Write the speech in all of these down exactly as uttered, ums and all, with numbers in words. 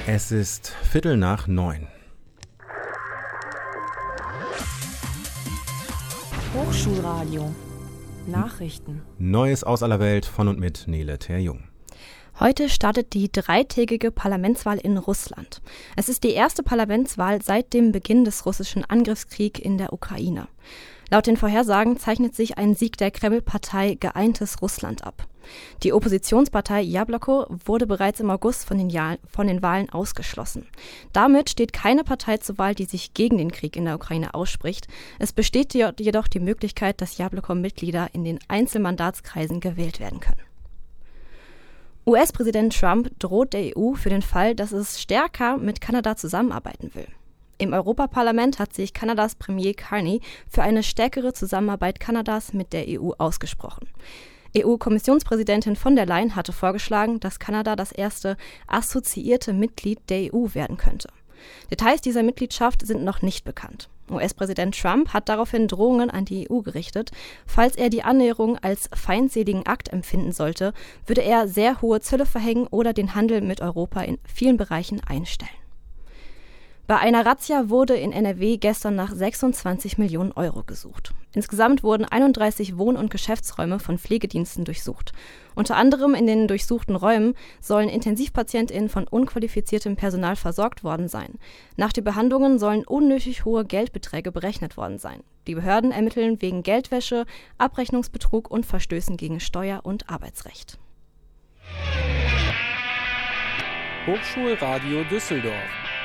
Es ist Viertel nach neun. Hochschulradio. Nachrichten. Neues aus aller Welt von und mit Nele Terjung. Heute startet die dreitägige Parlamentswahl in Russland. Es ist die erste Parlamentswahl seit dem Beginn des russischen Angriffskriegs in der Ukraine. Laut den Vorhersagen zeichnet sich ein Sieg der Kreml-Partei Geeintes Russland ab. Die Oppositionspartei Jabloko wurde bereits im August von den, Jahr- von den Wahlen ausgeschlossen. Damit steht keine Partei zur Wahl, die sich gegen den Krieg in der Ukraine ausspricht. Es besteht jedoch die Möglichkeit, dass Jabloko-Mitglieder in den Einzelmandatskreisen gewählt werden können. U S-Präsident Trump droht der E U für den Fall, dass es stärker mit Kanada zusammenarbeiten will. Im Europaparlament hat sich Kanadas Premier Carney für eine stärkere Zusammenarbeit Kanadas mit der E U ausgesprochen. E U-Kommissionspräsidentin von der Leyen hatte vorgeschlagen, dass Kanada das erste assoziierte Mitglied der E U werden könnte. Details dieser Mitgliedschaft sind noch nicht bekannt. U S-Präsident Trump hat daraufhin Drohungen an die E U gerichtet. Falls er die Annäherung als feindseligen Akt empfinden sollte, würde er sehr hohe Zölle verhängen oder den Handel mit Europa in vielen Bereichen einstellen. Bei einer Razzia wurde in N R W gestern nach sechsundzwanzig Millionen Euro gesucht. Insgesamt wurden einunddreißig Wohn- und Geschäftsräume von Pflegediensten durchsucht. Unter anderem in den durchsuchten Räumen sollen IntensivpatientInnen von unqualifiziertem Personal versorgt worden sein. Nach den Behandlungen sollen unnötig hohe Geldbeträge berechnet worden sein. Die Behörden ermitteln wegen Geldwäsche, Abrechnungsbetrug und Verstößen gegen Steuer- und Arbeitsrecht. Hochschulradio Düsseldorf.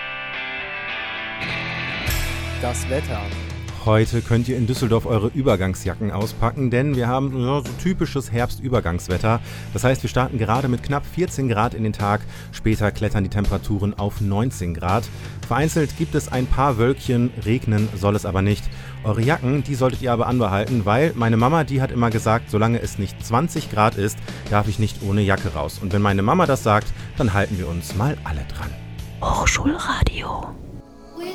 Das Wetter. Heute könnt ihr in Düsseldorf eure Übergangsjacken auspacken, denn wir haben ja, so typisches Herbstübergangswetter. Das heißt, wir starten gerade mit knapp vierzehn Grad in den Tag. Später klettern die Temperaturen auf neunzehn Grad. Vereinzelt gibt es ein paar Wölkchen, regnen soll es aber nicht. Eure Jacken, die solltet ihr aber anbehalten, weil meine Mama, die hat immer gesagt, solange es nicht zwanzig Grad ist, darf ich nicht ohne Jacke raus. Und wenn meine Mama das sagt, dann halten wir uns mal alle dran. Hochschulradio.